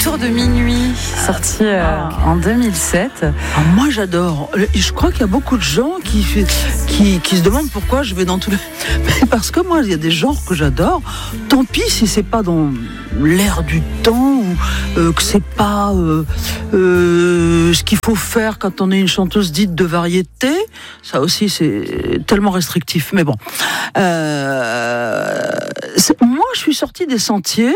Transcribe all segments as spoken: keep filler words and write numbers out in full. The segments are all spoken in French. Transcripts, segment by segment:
Autour de minuit, sorti euh, en deux mille sept. Ah, moi j'adore. Je crois qu'il y a beaucoup de gens qui, qui, qui se demandent pourquoi je vais dans tous les... Parce que moi il y a des genres que j'adore. Tant pis si c'est pas dans l'air du temps ou euh, que c'est pas euh, euh, ce qu'il faut faire quand on est une chanteuse dite de variété. Ça aussi c'est tellement restrictif. Mais bon. Euh, moi je suis sortie des sentiers.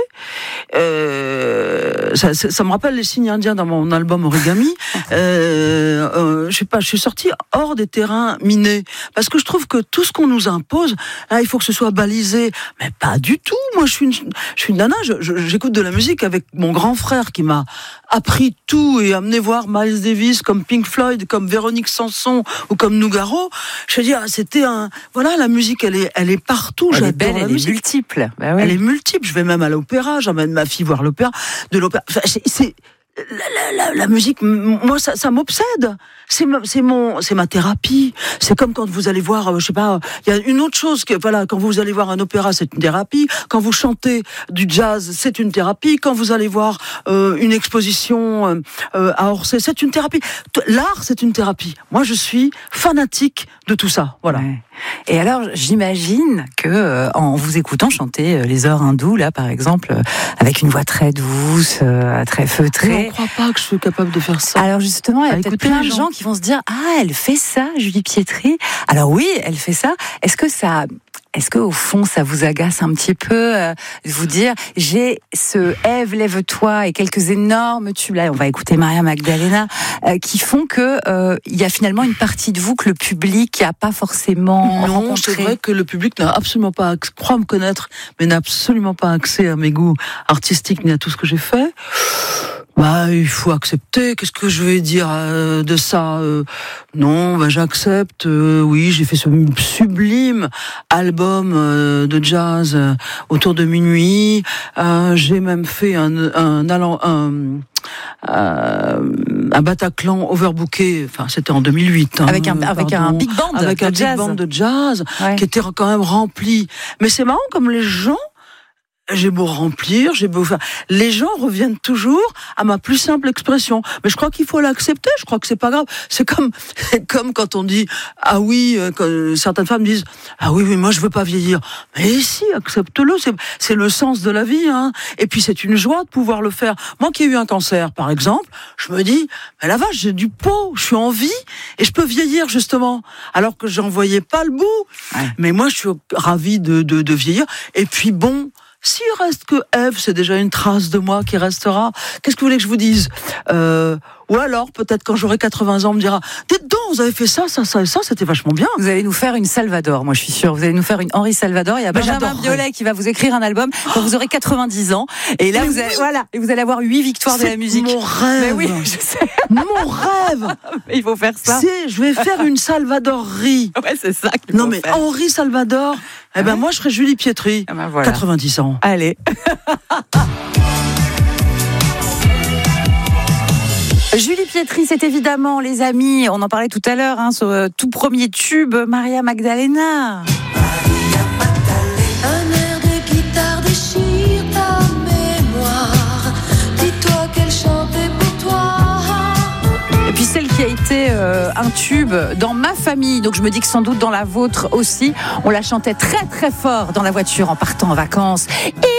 Euh, ça, ça, ça me rappelle les signes indiens dans mon album Origami. Euh, euh, je sais pas, je suis sortie hors des terrains minés parce que je trouve que tout ce qu'on nous impose, là, il faut que ce soit balisé. Mais pas du tout. Moi, je suis une, je suis une nana. Je, je, j'écoute de la musique avec mon grand frère qui m'a appris tout et amené voir Miles Davis comme Pink Floyd, comme Véronique Sanson ou comme Nougaro. Je veux dire, c'était un, voilà, la musique, elle est, elle est partout. Elle J'adore est belle, la elle musique. est multiple. Bah ouais. Elle est multiple. Je vais même à l'opéra. J'emmène ma fille voir l'opéra, de l'opéra. Enfin, c'est, c'est la, la, la, la musique. Moi, ça, ça m'obsède. C'est, ma, c'est mon, c'est ma thérapie. C'est comme quand vous allez voir, euh, je sais pas, il y a une autre chose que, voilà, quand vous allez voir un opéra, c'est une thérapie. Quand vous chantez du jazz, c'est une thérapie. Quand vous allez voir euh, une exposition euh, euh, à Orsay, c'est une thérapie. L'art, c'est une thérapie. Moi, je suis fanatique de tout ça. Voilà. Ouais. Et alors, j'imagine que euh, en vous écoutant chanter euh, les ors hindous, là, par exemple, euh, avec une voix très douce, euh, très feutrée. Je ne crois pas que je suis capable de faire ça. Alors justement, il y a À peut-être écouter plein les de gens. gens qui vont se dire « Ah, elle fait ça, Julie Pietri ». Alors oui, elle fait ça. Est-ce que ça... Est-ce que au fond ça vous agace un petit peu euh, de vous dire j'ai ce Ève lève-toi et quelques énormes tubes là, on va écouter Maria Magdalena euh, qui font que euh, il y a finalement une partie de vous que le public n'a pas forcément non, rencontré. c'est vrai que le public n'a absolument pas accès, croit me connaître, mais n'a absolument pas accès à mes goûts artistiques ni à tout ce que j'ai fait. Bah, il faut accepter. Qu'est-ce que je vais dire euh, de ça euh, Non, bah, j'accepte. Euh, oui, j'ai fait ce sublime album euh, de jazz euh, autour de minuit. Euh, j'ai même fait un un, un, un, euh, un Bataclan overbooké. Enfin, c'était en deux mille huit. Hein, avec un avec pardon, un big band, avec de un jazz. big band de jazz Ouais. qui était quand même rempli. Mais c'est marrant comme les gens. J'ai beau remplir, j'ai beau faire... Les gens reviennent toujours à ma plus simple expression. Mais je crois qu'il faut l'accepter, je crois que c'est pas grave. C'est comme, comme quand on dit, ah oui, quand certaines femmes disent, ah oui, oui, moi je veux pas vieillir. Mais si, accepte-le, c'est, c'est le sens de la vie, hein. Et puis c'est une joie de pouvoir le faire. Moi qui ai eu un cancer, par exemple, je me dis, mais la vache, j'ai du pot, je suis en vie, et je peux vieillir, justement. Alors que j'en voyais pas le bout. Ouais. Mais moi, je suis ravie de, de, de vieillir. Et puis bon, s'il reste que Ève, c'est déjà une trace de moi qui restera. Qu'est-ce que vous voulez que je vous dise euh, Ou alors, peut-être quand j'aurai quatre-vingts ans, on me dira « Dites donc, vous avez fait ça, ça, ça et ça, c'était vachement bien. » Vous allez nous faire une Salvador, moi je suis sûre. Vous allez nous faire une Henri Salvador. Il y a Benjamin j'adorerais. Biolay qui va vous écrire un album quand vous aurez quatre-vingt-dix ans. Et là, Mais vous allez, oui. voilà, et vous allez avoir huit victoires C'est de la musique. mon rêve. Mais oui, je sais. Mon rêve. Il faut faire ça. C'est, je vais faire une Salvadorerie. Ouais, c'est ça qu'il Non faut mais faire. Henri Salvador, eh ben Ouais. moi je serais Julie Pietri, Ah ben voilà. quatre-vingt-dix ans. Allez. Julie Pietri, c'est évidemment, les amis, on en parlait tout à l'heure, hein, sur euh, tout premier tube, Maria Magdalena. Un air de guitare déchire ta mémoire. Dis-toi qu'elle chantait pour toi. Et puis celle qui a été euh, un tube dans ma famille, donc je me dis que sans doute dans la vôtre aussi, on la chantait très très fort dans la voiture en partant en vacances. Et